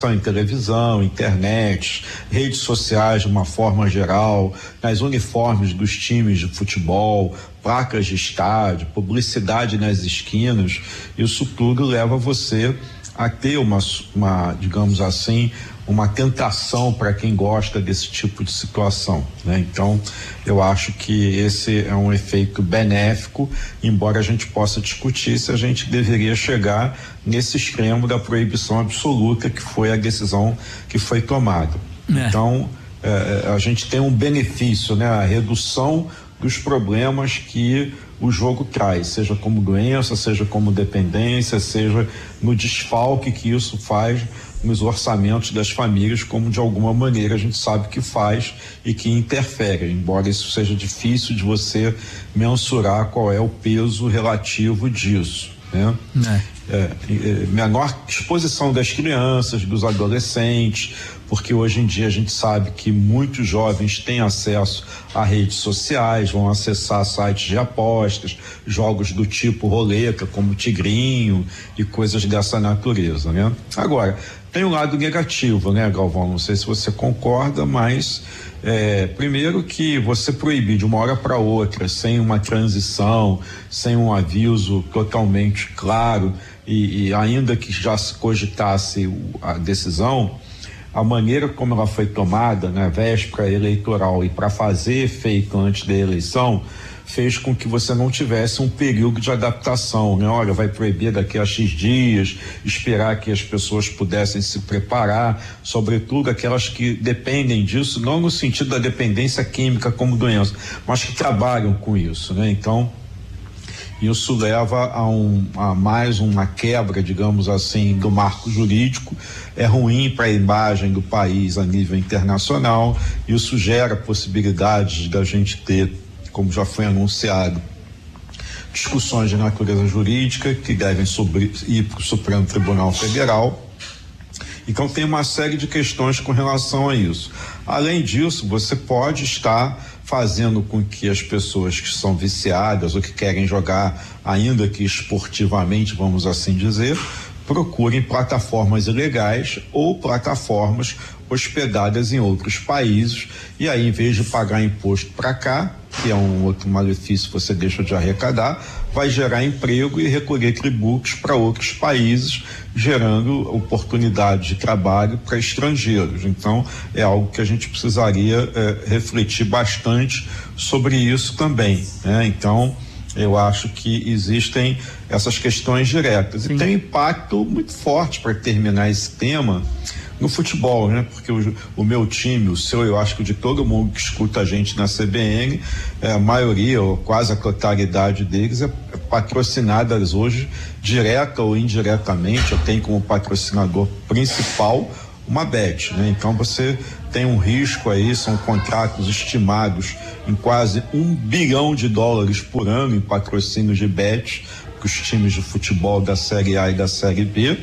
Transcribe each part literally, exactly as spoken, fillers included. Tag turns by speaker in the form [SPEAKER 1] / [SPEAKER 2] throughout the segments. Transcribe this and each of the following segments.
[SPEAKER 1] em televisão, internet, redes sociais de uma forma geral, nas uniformes dos times de futebol, placas de estádio, publicidade nas esquinas, isso tudo leva você a ter uma, uma digamos assim, uma tentação para quem gosta desse tipo de situação, né? Então, eu acho que esse é um efeito benéfico, embora a gente possa discutir se a gente deveria chegar nesse extremo da proibição absoluta, que foi a decisão que foi tomada. É. Então, eh, a gente tem um benefício, né? A redução dos problemas que o jogo traz, seja como doença, seja como dependência, seja no desfalque que isso faz nos orçamentos das famílias, como de alguma maneira a gente sabe que faz e que interfere, embora isso seja difícil de você mensurar qual é o peso relativo disso, né? É. É, é, menor exposição das crianças, dos adolescentes, porque hoje em dia a gente sabe que muitos jovens têm acesso a redes sociais, vão acessar sites de apostas, jogos do tipo roleta, como Tigrinho e coisas dessa natureza, né? Agora, tem um lado negativo, né, Galvão? Não sei se você concorda, mas é, primeiro que você proibir de uma hora para outra, sem uma transição, sem um aviso totalmente claro, e, e ainda que já se cogitasse a decisão, a maneira como ela foi tomada na véspera eleitoral e para fazer efeito antes da eleição, fez com que você não tivesse um período de adaptação, né? Olha, vai proibir daqui a X dias, esperar que as pessoas pudessem se preparar, sobretudo aquelas que dependem disso, não no sentido da dependência química como doença, mas que trabalham com isso, né? Então, isso leva a, um, a mais uma quebra, digamos assim, do marco jurídico. É ruim para a imagem do país a nível internacional. Isso gera possibilidades da gente ter, como já foi anunciado, discussões de natureza jurídica que devem sobre, ir para o Supremo Tribunal Federal. Então tem uma série de questões com relação a isso. Além disso, você pode estar fazendo com que as pessoas que são viciadas ou que querem jogar, ainda que esportivamente, vamos assim dizer, procurem plataformas ilegais ou plataformas hospedadas em outros países, e aí, em vez de pagar imposto para cá, que é um outro malefício que você deixa de arrecadar, vai gerar emprego e recolher tributos para outros países, gerando oportunidade de trabalho para estrangeiros. Então, é algo que a gente precisaria eh, refletir bastante sobre isso também, né? Então, eu acho que existem essas questões diretas. Sim. E tem um impacto muito forte, para terminar esse tema, no futebol, né? Porque o, o meu time, o seu, eu acho que de todo mundo que escuta a gente na C B N, é, a maioria, ou quase a totalidade deles, é, é patrocinadas hoje, direta ou indiretamente, eu tenho como patrocinador principal uma Bet, né? Então você tem um risco aí, são contratos estimados em quase um bilhão de dólares por ano em patrocínios de Bet, para os times de futebol da Série A e da Série B.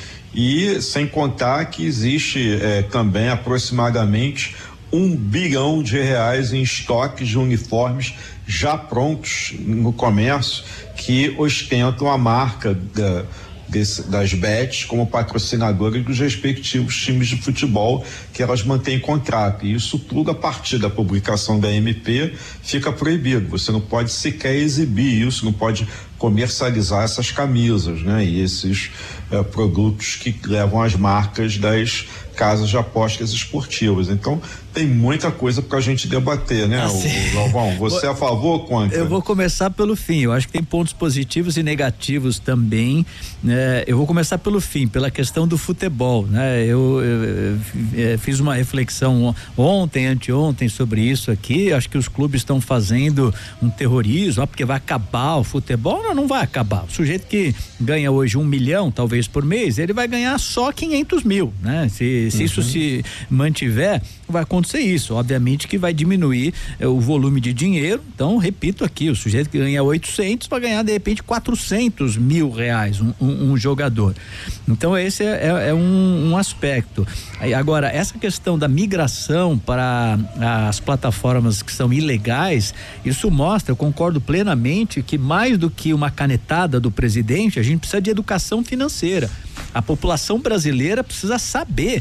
[SPEAKER 1] E sem contar que existe eh, também aproximadamente um bilhão de reais em estoques de uniformes já prontos no comércio, que ostentam a marca da, desse, das bets como patrocinadoras dos respectivos times de futebol que elas mantêm contrato. E isso tudo, a partir da publicação da M P, fica proibido. Você não pode sequer exibir isso, não pode comercializar essas camisas, né? E esses eh, produtos que levam as marcas das casas de apostas esportivas. Então, tem muita coisa pra gente debater, né, assim, o Galvão? Você é a favor ou contra?
[SPEAKER 2] Eu vou começar pelo fim. Eu acho que tem pontos positivos e negativos também, né? Eu vou começar pelo fim, pela questão do futebol, né? Eu, eu, eu, eu fiz uma reflexão ontem, anteontem sobre isso aqui. Acho que os clubes estão fazendo um terrorismo, ó, porque vai acabar o futebol. Não, não vai acabar. O sujeito que ganha hoje um milhão, talvez por mês, ele vai ganhar só quinhentos mil, né? Se, se uhum. isso se mantiver, vai acontecer isso. Obviamente que vai diminuir eh, o volume de dinheiro. Então, repito aqui, o sujeito que ganha oitocentos vai ganhar de repente quatrocentos mil reais um, um, um jogador. Então, esse é, é, é um, um aspecto. Aí, agora, essa questão da migração para as plataformas que são ilegais, isso mostra, eu concordo plenamente, que mais do que uma uma canetada do presidente, a gente precisa de educação financeira. A população brasileira precisa saber